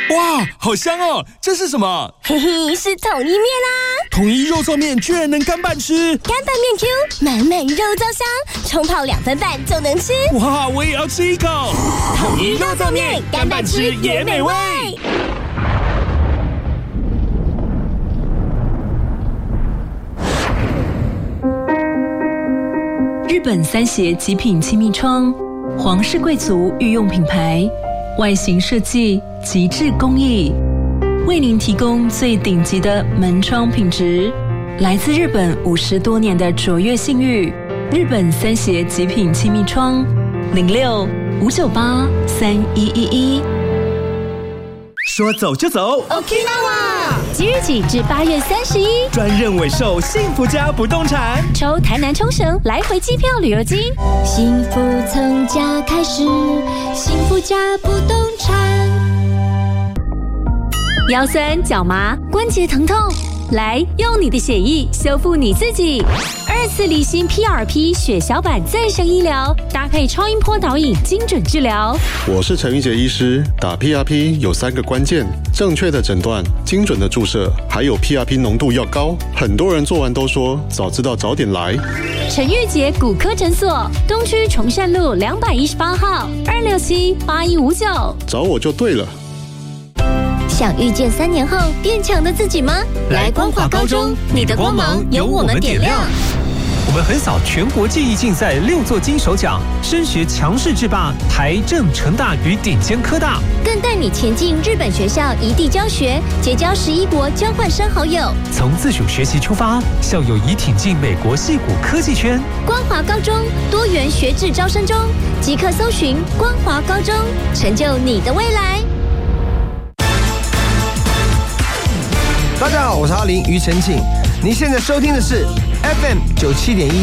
哇，好香哦！这是什么？ 嘿嘿，是统一面啊！ 统一肉燥面居然能干拌吃， 干拌面 Q， 满满肉燥香，冲泡2分半就能吃。 哇，我也要吃一口！ 统一肉燥面，干拌吃也美味。 日本三协极品亲密窗，皇室贵族御用品牌，外形设计极致工艺，为您提供最顶级的门窗品质。来自日本50多年的卓越信誉，日本三协极品亲密窗，06-598-3111。 说走就走 Okinawa 即日起至8月31， 专任委售幸福家不动产， 抽台南冲绳来回机票旅游金。幸福从家开始，幸福家不动产。腰酸脚麻关节疼痛，来用你的血液修复你自己。2次离心 PRP 血小板再生医疗，搭配超音波导引精准治疗。 我是陈玉杰医师，打 PRP 有3个关键：正确的诊断、精准的注射，还有 PRP 浓度要高。很多人做完都说早知道早点来。 陈玉杰骨科诊所，东区崇善路218号，267-8159， 找我就对了。 想遇见3年后变强的自己吗？来光华高中，你的光芒由我们点亮。 我们横扫全国技艺竞赛6座金手奖，升学强势制霸台政成大与顶尖科大， 更带你前进日本学校异地教学，结交11国交换生好友。 从自主学习出发，校友已挺进美国矽谷科技圈。 光华高中多元学制招生中，即刻搜寻光华高中，成就你的未来。 大家好，我是阿林庾澄庆，您现在收听的是 FM 97.1